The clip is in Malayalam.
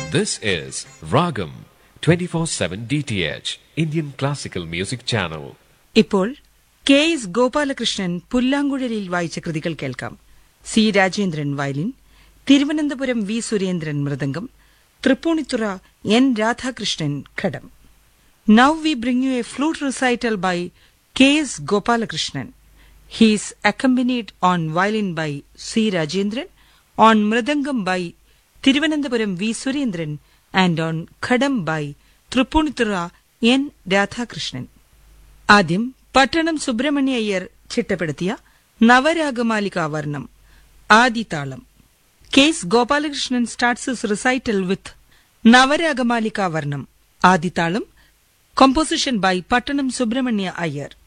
This is Ragam 24/7 DTH Indian Classical Music Channel. ഇപ്പോൾ കെ എസ് ഗോപാലകൃഷ്ണൻ പുല്ലാങ്കുഴലിൽ വായിച്ച കൃതികൾ കേൾക്കാം. C Rajendran violin, Thiruvananthapuram V Surendran mridangam, Tripunithura N Radhakrishnan ghatam. Now we bring you a flute recital by K. S. Gopalakrishnan. He is accompanied on violin by C. Rajendran, on mridangam by Thiruvananthapuram V. Surendran, and on khadam by Trippunithura N. Radhakrishnan. ആദ്യം പട്ടണം സുബ്രഹ്മണ്യ അയ്യർ ചിട്ടപ്പെടുത്തിയ നവരാഗമാലിക വർണ്ണം ആദിതാളം. K S Gopalakrishnan starts his recital with Navaragamalika വർണ്ണം ആദിതാളം, composition by Pattanam Subramanya Iyer.